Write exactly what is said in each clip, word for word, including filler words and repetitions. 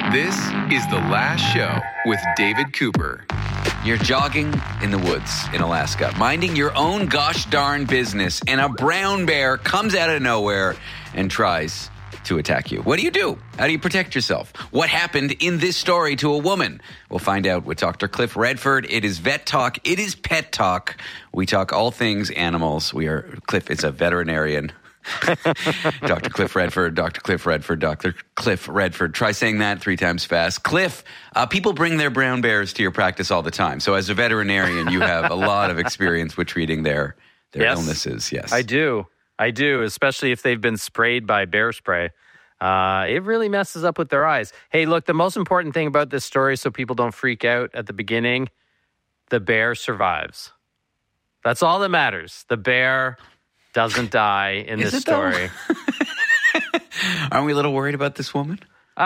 This is The Last Show with David Cooper. You're jogging in the woods in Alaska, minding your own gosh darn business, and a brown bear comes out of nowhere and tries to attack you. What do you do? How do you protect yourself? What happened in this story to a woman? We'll find out with Doctor Cliff Redford. It is Vet Talk. It is Pet Talk. We talk all things animals. We are, Cliff is a veterinarian. Doctor Cliff Redford, Doctor Cliff Redford, Doctor Cliff Redford. Try saying that three times fast. Cliff, uh, people bring their brown bears to your practice all the time. So as a veterinarian, you have a lot of experience with treating their, their yes, illnesses. Yes, I do. I do, especially if they've been sprayed by bear spray. Uh, it really messes up with their eyes. Hey, look, the most important thing about this story, so people don't freak out at the beginning, the bear survives. That's all that matters. The bear doesn't die in Is this it story. Aren't we a little worried about this woman?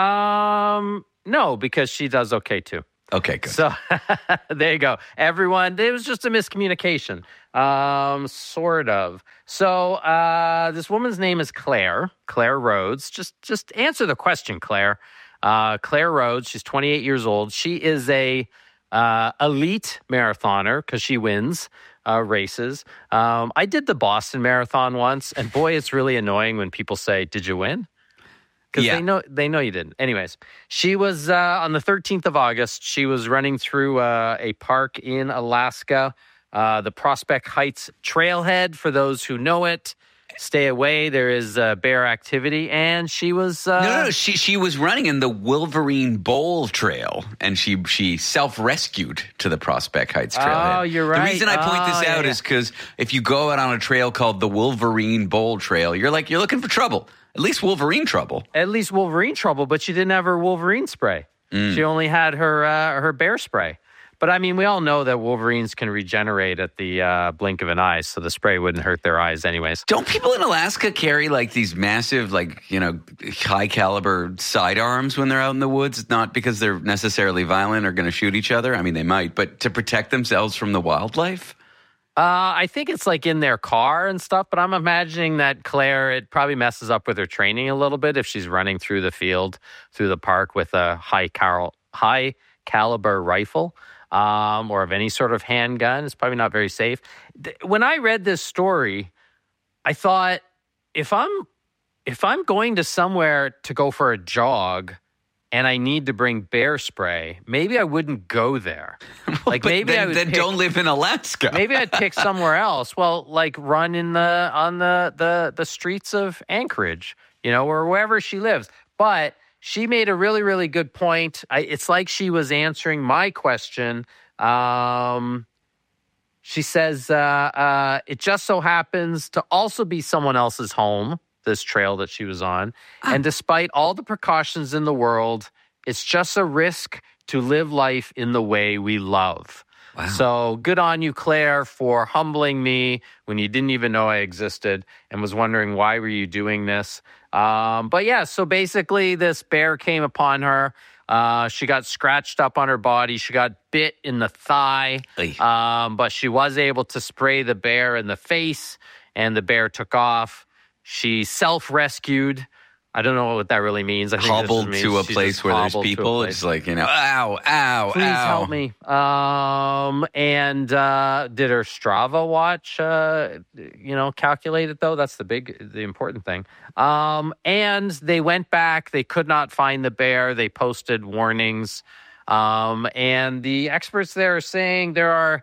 Um, no, because she does okay too. Okay, good. So there you go. Everyone, it was just a miscommunication. Um, sort of. So uh, this woman's name is Claire, Claire Rhodes. Just just answer the question, Claire. Uh, Claire Rhodes, she's twenty-eight years old. She is a uh, elite marathoner because she wins uh, races. Um, I did the Boston Marathon once, and boy, it's really annoying when people say, "Did you win?" Because Yeah. they know they know you didn't. Anyways, she was uh, on the thirteenth of August. She was running through uh, a park in Alaska, uh, the Prospect Heights Trailhead. For those who know it, stay away. There is uh, bear activity, and she was uh, No, no, no. She she was running in the Wolverine Bowl Trail, and she she self rescued to the Prospect Heights Trailhead. Oh, you're right. The reason I point Oh, this yeah, out yeah. is because if you go out on a trail called the Wolverine Bowl Trail, you're like you're looking for trouble. At least Wolverine trouble. at least Wolverine trouble, but she didn't have her Wolverine spray. Mm. She only had her uh, her bear spray. But I mean, we all know that Wolverines can regenerate at the uh, blink of an eye, so the spray wouldn't hurt their eyes anyways. Don't people in Alaska carry like these massive, like, you know, high caliber sidearms when they're out in the woods? Not because they're necessarily violent or going to shoot each other. I mean, they might, but to protect themselves from the wildlife? Uh, I think it's like in their car and stuff, but I'm imagining that Claire, it probably messes up with her training a little bit if she's running through the field, through the park with a high cal- high caliber rifle um, or of any sort of handgun. It's probably not very safe. Th- When I read this story, I thought, if I'm if I'm going to somewhere to go for a jog and I need to bring bear spray, maybe I wouldn't go there. Like But maybe then, I would then pick- don't live in Alaska. Maybe I'd pick somewhere else. Well, like run in the on the the the streets of Anchorage, you know, or wherever she lives. But she made a really really good point. I, it's like she was answering my question. Um, she says uh, uh, it just so happens to also be someone else's home, this trail that she was on, and despite all the precautions in the world, it's just a risk to live life in the way we love. Wow. So good on you, Claire, for humbling me when you didn't even know I existed and was wondering why were you doing this. Um, but yeah, so basically this bear came upon her. Uh, she got scratched up on her body. She got bit in the thigh, Oy. um, but she was able to spray the bear in the face, and the bear took off. She self-rescued. I don't know what that really means. I think this Hobbled just means to a she place just where there's hobbled to a people. place. It's like, you know, ow, ow, Please ow. help me. Um, and uh, did her Strava watch, uh, you know, calculate it though? That's the big, the important thing. Um, and they went back. They could not find the bear. They posted warnings. Um, and the experts there are saying there are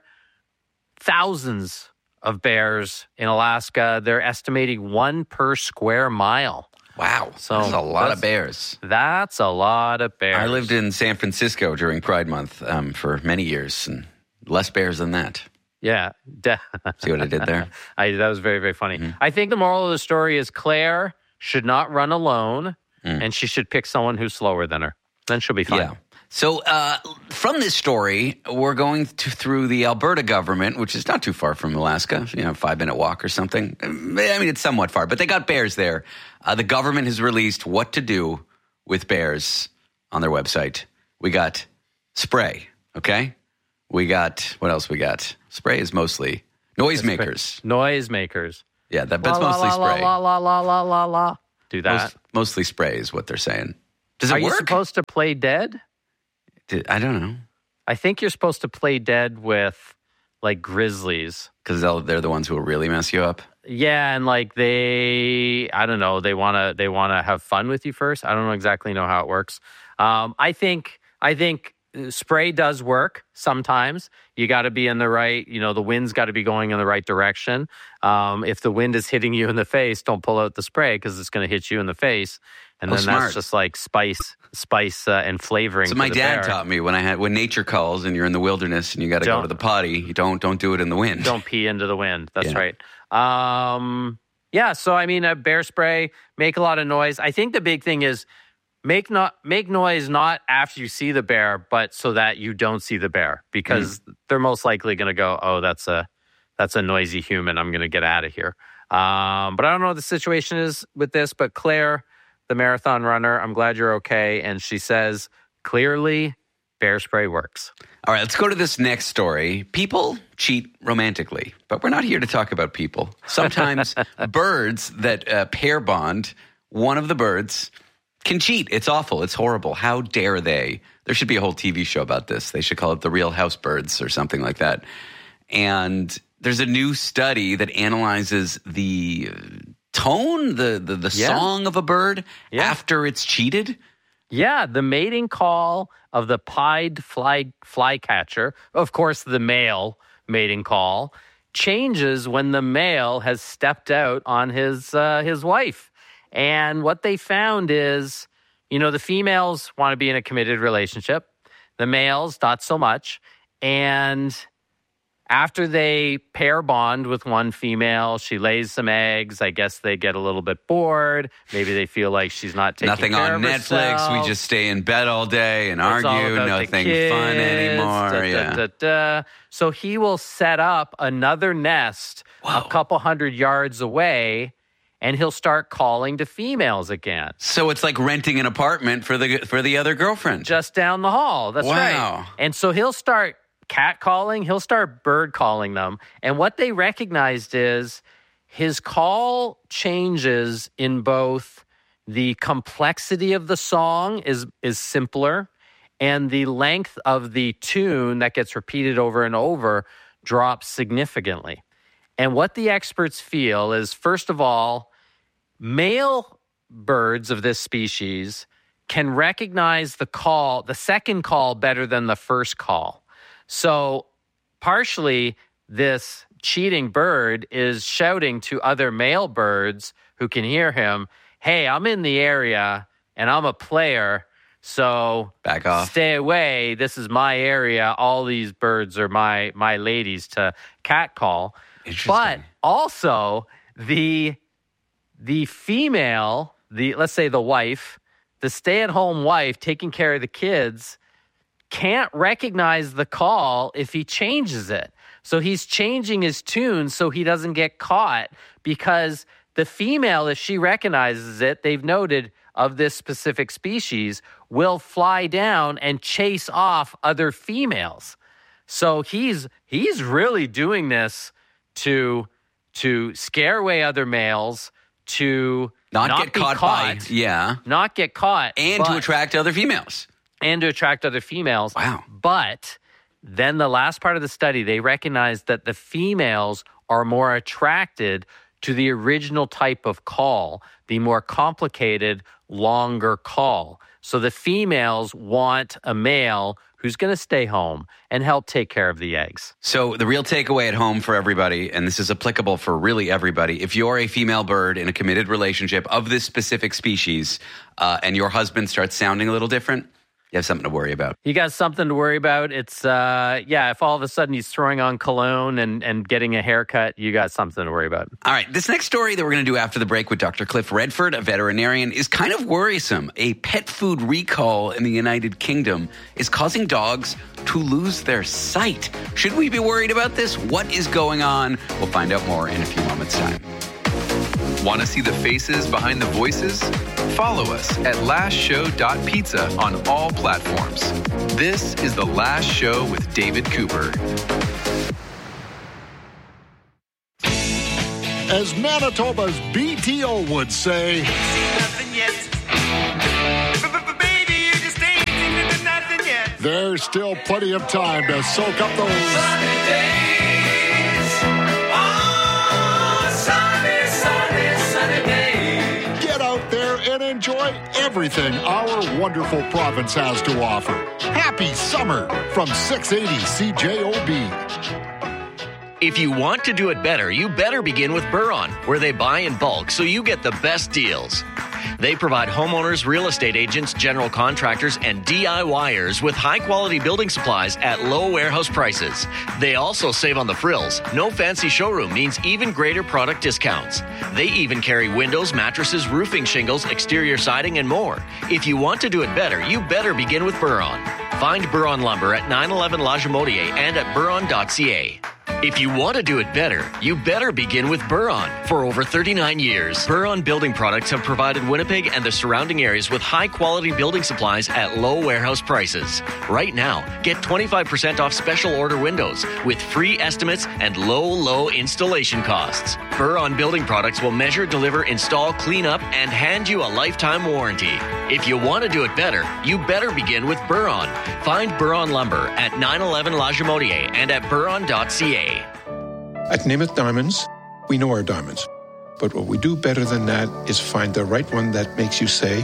thousands of bears in Alaska. They're estimating one per square mile. Wow. So That's a lot that's- of bears. That's a lot of bears. I lived in San Francisco during Pride Month um, for many years, and less bears than that. Yeah. De- See what I did there? I, that was very, very funny. Mm-hmm. I think the moral of the story is Claire should not run alone, Mm. and she should pick someone who's slower than her. Then she'll be fine. Yeah. So uh, from this story, we're going to, through the Alberta government, which is not too far from Alaska, you know, five minute walk or something. I mean, it's somewhat far, but they got bears there. Uh, the government has released what to do with bears on their website. We got spray, okay? We got, what else we got? Spray is mostly noisemakers. Noisemakers. Yeah, that, but it's La, la, mostly la, spray. La, la, la, la, la, la. Do that. Most, mostly spray is what they're saying. Does it Are work? you supposed to play dead? Did, I don't know. I think you're supposed to play dead with like grizzlies. Because they're the ones who will really mess you up. Yeah, and like they, I don't know, they want to they want to have fun with you first. I don't know exactly know how it works. Um, I think I think spray does work sometimes. You got to be in the right, you know, the wind's got to be going in the right direction. Um, if the wind is hitting you in the face, don't pull out the spray because it's going to hit you in the face. And Oh, then smart. that's just like spice, spice uh, and flavoring. So for my the dad bear. taught me when I had when nature calls and you're in the wilderness and you got to go Don't- to the potty, you don't don't do it in the wind. Don't pee into the wind. That's Yeah. right. Um, yeah. So I mean, a bear spray, make a lot of noise. I think the big thing is make not make noise not after you see the bear, but so that you don't see the bear because Mm. they're most likely going to go, oh, that's a that's a noisy human. I'm going to get out of here. Um, but I don't know what the situation is with this. But Claire, the marathon runner, I'm glad you're okay. And she says clearly, bear spray works. All right, let's go to this next story. People cheat romantically, but we're not here to talk about people. Sometimes birds that uh, pair bond, one of the birds can cheat. It's awful. It's horrible. How dare they? There should be a whole T V show about this. They should call it The Real House Birds or something like that. And there's a new study that analyzes the tone, the the, the Yeah. song of a bird Yeah. after it's cheated. Yeah, the mating call of the pied fly flycatcher, of course, the male mating call, changes when the male has stepped out on his uh, his wife. And what they found is, you know, the females want to be in a committed relationship, the males not so much. And after they pair bond with one female, she lays some eggs. I guess they get a little bit bored. Maybe they feel like she's not taking Nothing care on of Netflix. herself. We just stay in bed all day and It's all argue. about the Nothing kids, fun anymore. da, da, yeah. da, da. So he will set up another nest Whoa. a couple hundred yards away, and he'll start calling to females again. So it's like renting an apartment for the for the other girlfriend. Just down the hall. That's Wow. right. And so he'll start cat calling, he'll start bird calling them. And what they recognized is his call changes in both the complexity of the song is is simpler and the length of the tune that gets repeated over and over drops significantly. And what the experts feel is, first of all, male birds of this species can recognize the call, the second call, better than the first call. So partially, this cheating bird is shouting to other male birds who can hear him, hey, I'm in the area and I'm a player, so Back off. stay away. This is my area. All these birds are my my ladies to catcall. Interesting. But also the the female, the let's say the wife, the stay-at-home wife taking care of the kids, can't recognize the call if he changes it. So he's changing his tune so he doesn't get caught, because the female, if she recognizes it, they've noted, of this specific species, will fly down and chase off other females. So he's he's really doing this to to scare away other males, to not, not get be caught, by, yeah, not get caught, and to but- attract other females. and to attract other females. Wow. But then the last part of the study, they recognized that the females are more attracted to the original type of call, the more complicated, longer call. So the females want a male who's going to stay home and help take care of the eggs. So the real takeaway at home for everybody, and this is applicable for really everybody, if you're a female bird in a committed relationship of this specific species, uh, and your husband starts sounding a little different, you have something to worry about. You got something to worry about. It's, uh, yeah, if all of a sudden he's throwing on cologne and, and getting a haircut, you got something to worry about. All right, this next story that we're going to do after the break with Doctor Cliff Redford, a veterinarian, is kind of worrisome. A pet food recall in the United Kingdom is causing dogs to lose their sight. Should we be worried about this? What is going on? We'll find out more in a few moments' time. Want to see the faces behind the voices? Follow us at last show dot pizza on all platforms. This is The Last Show with David Cooper. As Manitoba's B T O would say, nothing yet. There's still plenty of time to soak up those sunny days. Oh, sunny, sunny, sunny days. Get out there and enjoy everything our wonderful province has to offer. Happy summer from six eighty C J O B. If you want to do it better, you better begin with Buron, where they buy in bulk so you get the best deals. They provide homeowners, real estate agents, general contractors, and DIYers with high-quality building supplies at low warehouse prices. They also save on the frills. No fancy showroom means even greater product discounts. They even carry windows, mattresses, roofing shingles, exterior siding, and more. If you want to do it better, you better begin with Buron. Find Buron Lumber at nine eleven La Jamodier and at buron dot c a. If you want to do it better, you better begin with Buron. For over thirty-nine years, Buron Building Products have provided Winnipeg and the surrounding areas with high-quality building supplies at low warehouse prices. Right now, get twenty-five percent off special order windows with free estimates and low, low installation costs. Buron Building Products will measure, deliver, install, clean up, and hand you a lifetime warranty. If you want to do it better, you better begin with Buron. Find Buron Lumber at nine eleven La Jamodier and at buron dot c a. At Namath Diamonds, we know our diamonds. But what we do better than that is find the right one that makes you say,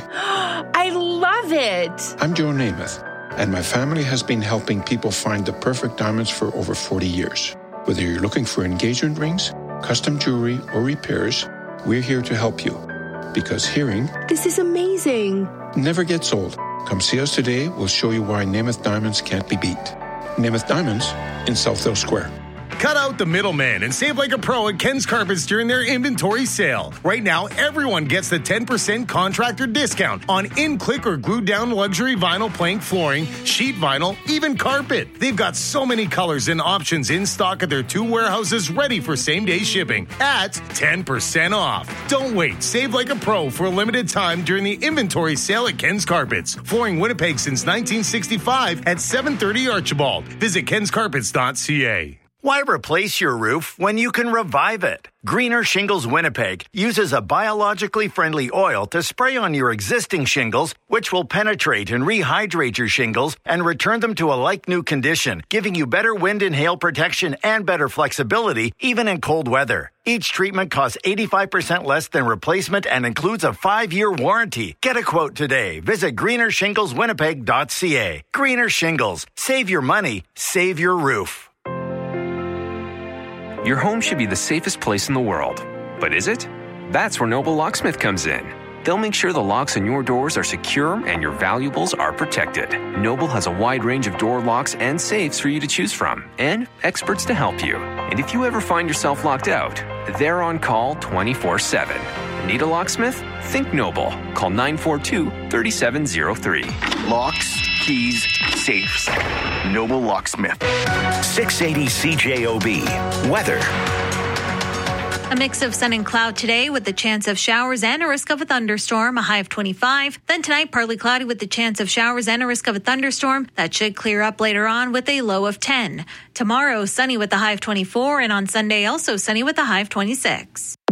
I love it. I'm Joe Namath, and my family has been helping people find the perfect diamonds for over forty years. Whether you're looking for engagement rings, custom jewelry, or repairs, we're here to help you. Because hearing, this is amazing, never gets old. Come see us today. We'll show you why Namath Diamonds can't be beat. Namath Diamonds in Southdale Square. Cut out the middleman and save like a pro at Ken's Carpets during their inventory sale. Right now, everyone gets the ten percent contractor discount on in-click or glued-down luxury vinyl plank flooring, sheet vinyl, even carpet. They've got so many colors and options in stock at their two warehouses ready for same-day shipping at ten percent off. Don't wait. Save like a pro for a limited time during the inventory sale at Ken's Carpets. Flooring Winnipeg since nineteen sixty-five at seven thirty Archibald. Visit kens carpets dot c a. Why replace your roof when you can revive it? Greener Shingles Winnipeg uses a biologically friendly oil to spray on your existing shingles, which will penetrate and rehydrate your shingles and return them to a like-new condition, giving you better wind and hail protection and better flexibility, even in cold weather. Each treatment costs eighty-five percent less than replacement and includes a five-year warranty. Get a quote today. Visit greener shingles winnipeg dot c a. Greener Shingles. Save your money. Save your roof. Your home should be the safest place in the world. But is it? That's where Noble Locksmith comes in. They'll make sure the locks on your doors are secure and your valuables are protected. Noble has a wide range of door locks and safes for you to choose from, and experts to help you. And if you ever find yourself locked out, they're on call twenty-four seven. Need a locksmith? Think Noble. Call nine four two, three seven zero three. Locks, keys, safes. Noble Locksmith. six eighty C J O B. Weather. A mix of sun and cloud today with the chance of showers and a risk of a thunderstorm, a high of twenty-five. Then tonight, partly cloudy with the chance of showers and a risk of a thunderstorm. That should clear up later on with a low of ten. Tomorrow, sunny with a high of twenty-four, and on Sunday, also sunny with a high of twenty-six.